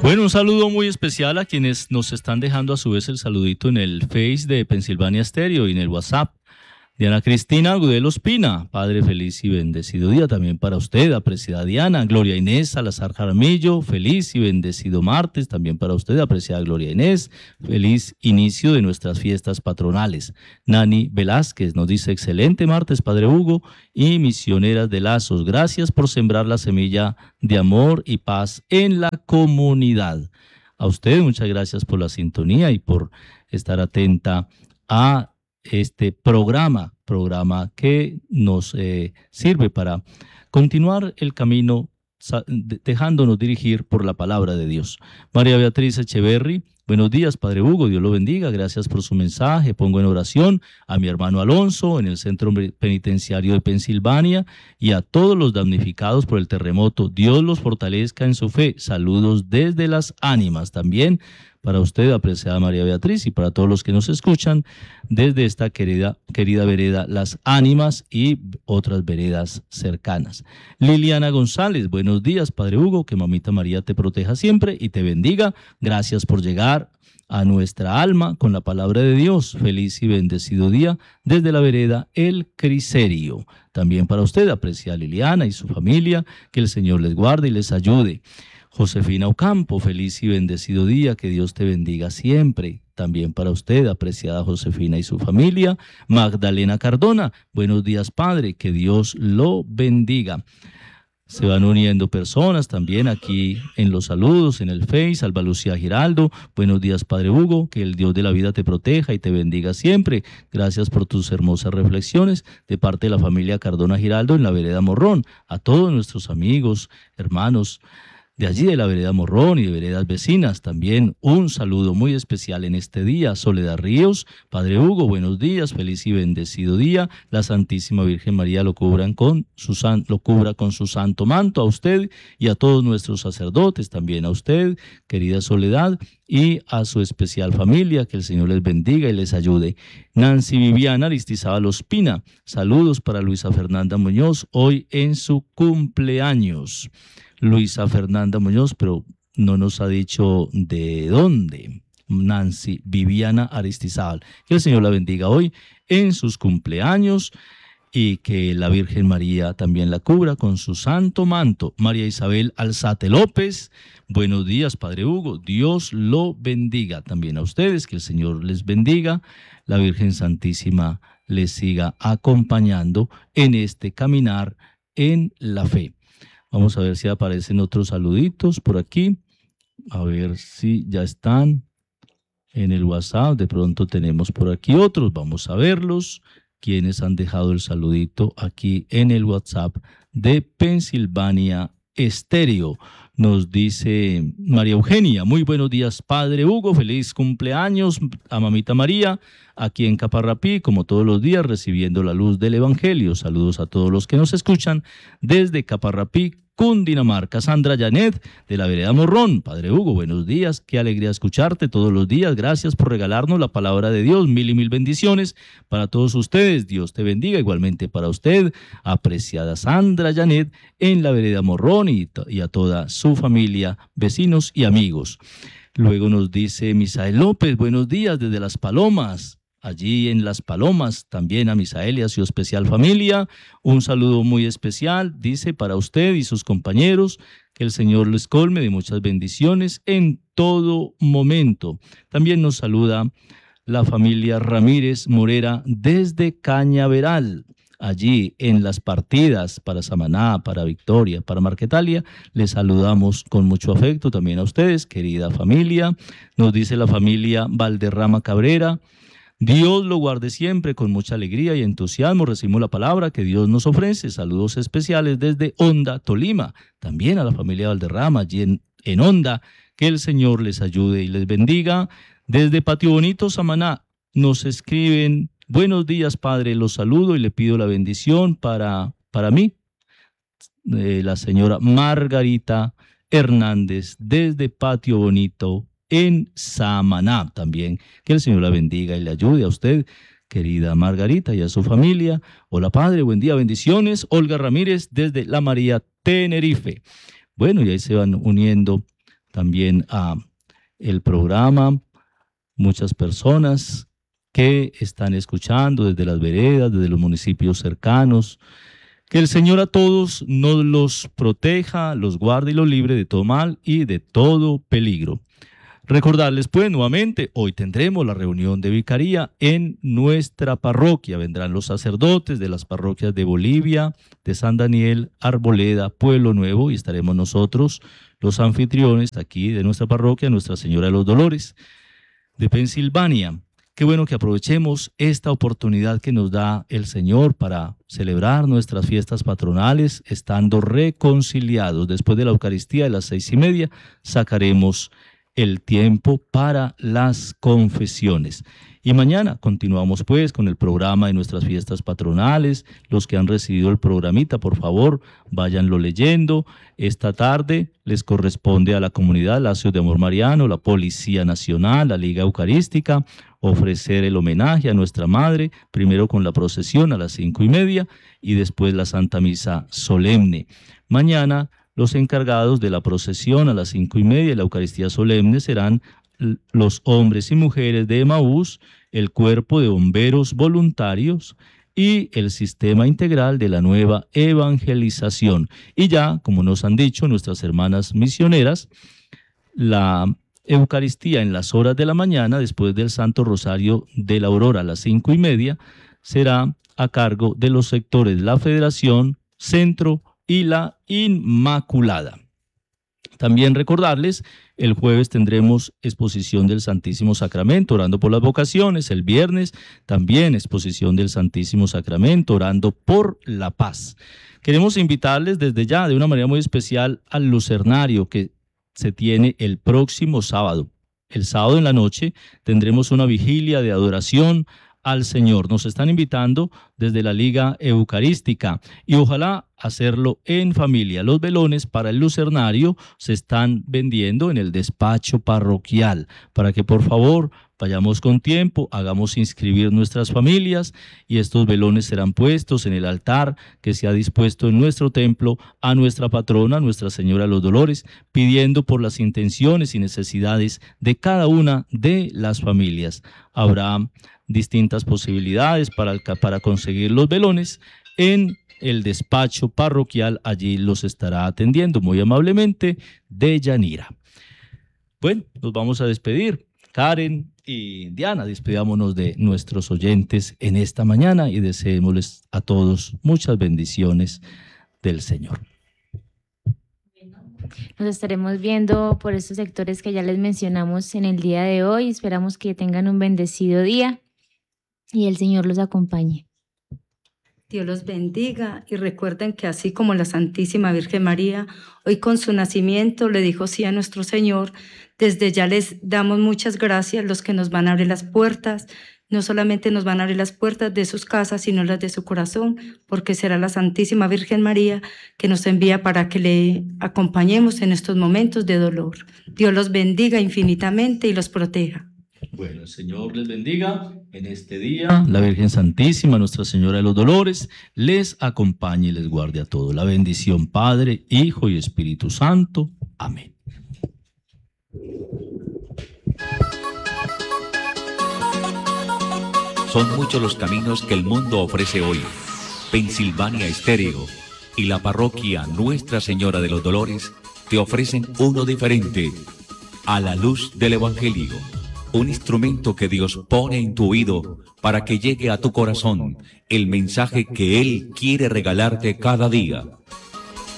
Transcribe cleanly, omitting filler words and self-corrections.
Bueno, un saludo muy especial a quienes nos están dejando a su vez el saludito en el Face de Pensilvania Stereo y en el WhatsApp. Diana Cristina Agudelo Ospina, Padre, feliz y bendecido día también para usted, apreciada Diana. Gloria Inés Salazar Jaramillo, feliz y bendecido martes también para usted, apreciada Gloria Inés. Feliz inicio de nuestras fiestas patronales. Nani Velázquez nos dice, excelente martes, Padre Hugo y misioneras de lazos. Gracias por sembrar la semilla de amor y paz en la comunidad. A usted muchas gracias por la sintonía y por estar atenta a este programa que nos sirve para continuar el camino dejándonos dirigir por la palabra de Dios. María Beatriz Echeverry, buenos días, Padre Hugo, Dios lo bendiga, gracias por su mensaje. Pongo en oración a mi hermano Alonso en el Centro Penitenciario de Pensilvania y a todos los damnificados por el terremoto. Dios los fortalezca en su fe. Saludos desde Las Ánimas. También para usted, apreciada María Beatriz, y para todos los que nos escuchan desde esta querida vereda Las Ánimas y otras veredas cercanas. Liliana González, buenos días, Padre Hugo, que Mamita María te proteja siempre y te bendiga. Gracias por llegar a nuestra alma con la palabra de Dios. Feliz y bendecido día desde la vereda El Criserio. También para usted, apreciada Liliana y su familia, que el Señor les guarde y les ayude. Josefina Ocampo, feliz y bendecido día, que Dios te bendiga siempre. También para usted, apreciada Josefina y su familia. Magdalena Cardona, buenos días, Padre, que Dios lo bendiga. Se van uniendo personas también aquí en los saludos, en el Face. Alba Lucía Giraldo, buenos días, Padre Hugo, que el Dios de la vida te proteja y te bendiga siempre. Gracias por tus hermosas reflexiones de parte de la familia Cardona Giraldo en la vereda Morrón. A todos nuestros amigos, hermanos de allí de la vereda Morrón y de veredas vecinas, también un saludo muy especial en este día. Soledad Ríos, Padre Hugo, buenos días, feliz y bendecido día. La Santísima Virgen María lo cubra con su santo manto a usted y a todos nuestros sacerdotes, también a usted, querida Soledad, y a su especial familia, que el Señor les bendiga y les ayude. Nancy Viviana Aristizábal Ospina, saludos para Luisa Fernanda Muñoz, hoy en su cumpleaños. Luisa Fernanda Muñoz, pero no nos ha dicho de dónde. Nancy Viviana Aristizábal. Que el Señor la bendiga hoy en sus cumpleaños y que la Virgen María también la cubra con su santo manto. María Isabel Alzate López, buenos días, Padre Hugo. Dios lo bendiga también a ustedes, que el Señor les bendiga. La Virgen Santísima les siga acompañando en este caminar en la fe. Vamos a ver si aparecen otros saluditos por aquí. A ver si ya están en el WhatsApp. De pronto tenemos por aquí otros. Vamos a verlos. Quienes han dejado el saludito aquí en el WhatsApp de Pensilvania Stereo. Nos dice María Eugenia, muy buenos días, Padre Hugo, feliz cumpleaños a Mamita María, aquí en Caparrapí, como todos los días, recibiendo la luz del Evangelio. Saludos a todos los que nos escuchan desde Caparrapí, Cundinamarca. Sandra Janet, de la vereda Morrón. Padre Hugo, buenos días, qué alegría escucharte todos los días. Gracias por regalarnos la palabra de Dios. Mil y mil bendiciones para todos ustedes. Dios te bendiga. Igualmente para usted, apreciada Sandra Janet, en la vereda Morrón y a toda su familia, vecinos y amigos. Luego nos dice Misael López, buenos días desde Las Palomas. Allí en Las Palomas, también a Misael y a su especial familia, un saludo muy especial, dice, para usted y sus compañeros, que el Señor les colme de muchas bendiciones en todo momento. También nos saluda la familia Ramírez Morera desde Cañaveral. Allí en Las Partidas, para Samaná, para Victoria, para Marquetalia, les saludamos con mucho afecto también a ustedes, querida familia. Nos dice la familia Valderrama Cabrera, Dios lo guarde siempre con mucha alegría y entusiasmo. Recibimos la palabra que Dios nos ofrece. Saludos especiales desde Honda, Tolima. También a la familia Valderrama, allí en Honda. Que el Señor les ayude y les bendiga. Desde Patio Bonito, Samaná, nos escriben, buenos días, Padre, los saludo y le pido la bendición para mí. La señora Margarita Hernández, desde Patio Bonito, en Samaná también. Que el Señor la bendiga y le ayude a usted, querida Margarita, y a su familia. Hola, Padre, buen día, bendiciones. Olga Ramírez, desde La María, Tenerife. Bueno, y ahí se van uniendo también a el programa, muchas personas que están escuchando desde las veredas, desde los municipios cercanos. Que el Señor a todos nos los proteja, los guarde y los libre de todo mal y de todo peligro. Recordarles pues nuevamente, hoy tendremos la reunión de vicaría en nuestra parroquia. Vendrán los sacerdotes de las parroquias de Bolivia, de San Daniel, Arboleda, Pueblo Nuevo, y estaremos nosotros, los anfitriones aquí de nuestra parroquia, Nuestra Señora de los Dolores, de Pensilvania. Qué bueno que aprovechemos esta oportunidad que nos da el Señor para celebrar nuestras fiestas patronales, estando reconciliados. Después de la Eucaristía de las 6:30, sacaremos el tiempo para las confesiones. Y mañana continuamos pues con el programa de nuestras fiestas patronales. Los que han recibido el programita, por favor, váyanlo leyendo. Esta tarde les corresponde a la comunidad Lazos de Amor Mariano, la Policía Nacional, la Liga Eucarística, ofrecer el homenaje a nuestra Madre, primero con la procesión a las 5:30 y después la Santa Misa solemne. Mañana los encargados de la procesión a las 5:30 y la Eucaristía solemne serán los hombres y mujeres de Emaús, el cuerpo de bomberos voluntarios y el sistema integral de la nueva evangelización. Y ya, como nos han dicho nuestras hermanas misioneras, la Eucaristía en las horas de la mañana, después del Santo Rosario de la Aurora a las 5:30, será a cargo de los sectores La Federación, Centro y la Inmaculada. También recordarles, el jueves tendremos exposición del Santísimo Sacramento, orando por las vocaciones. El viernes también exposición del Santísimo Sacramento, orando por la paz. Queremos invitarles desde ya, de una manera muy especial, al Lucernario que se tiene el próximo sábado. El sábado en la noche tendremos una vigilia de adoración al Señor. Nos están invitando desde la Liga Eucarística y ojalá hacerlo en familia. Los velones para el Lucernario se están vendiendo en el despacho parroquial para que por favor vayamos con tiempo, hagamos inscribir nuestras familias y estos velones serán puestos en el altar que se ha dispuesto en nuestro templo a nuestra patrona, Nuestra Señora de los Dolores, pidiendo por las intenciones y necesidades de cada una de las familias. Habrá distintas posibilidades para conseguir los velones en el despacho parroquial. Allí los estará atendiendo muy amablemente Deyanira. Bueno, nos vamos a despedir. Karen y Diana, despidámonos de nuestros oyentes en esta mañana y deseémosles a todos muchas bendiciones del Señor. Nos estaremos viendo por estos sectores que ya les mencionamos en el día de hoy. Esperamos que tengan un bendecido día y el Señor los acompañe. Dios los bendiga y recuerden que así como la Santísima Virgen María, hoy con su nacimiento le dijo sí a nuestro Señor, desde ya les damos muchas gracias los que nos van a abrir las puertas. No solamente nos van a abrir las puertas de sus casas, sino las de su corazón, porque será la Santísima Virgen María que nos envía para que le acompañemos en estos momentos de dolor. Dios los bendiga infinitamente y los proteja. Bueno, el Señor les bendiga en este día. La Virgen Santísima, Nuestra Señora de los Dolores, les acompañe y les guarde a todos. La bendición Padre, Hijo y Espíritu Santo. Amén. Son muchos los caminos que el mundo ofrece hoy. Pensilvania Estéreo y la parroquia Nuestra Señora de los Dolores te ofrecen uno diferente, a la luz del Evangelio. Un instrumento que Dios pone en tu oído para que llegue a tu corazón el mensaje que Él quiere regalarte cada día.